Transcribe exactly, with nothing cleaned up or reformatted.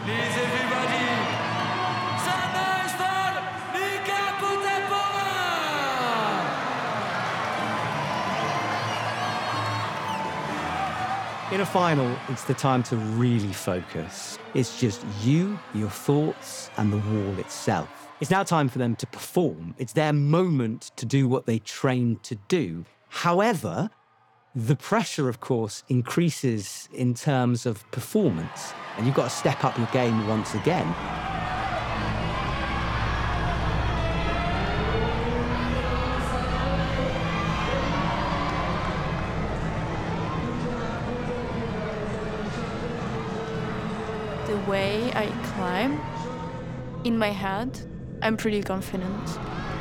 Please, everybody, Sanderson, Mika Potapova! In a final, it's the time to really focus. It's just you, your thoughts, and the wall itself. It's now time for them to perform. It's their moment to do what they trained to do. However, the pressure, of course, increases in terms of performance, and you've got to step up your game once again. The way I climb, in my head, I'm pretty confident.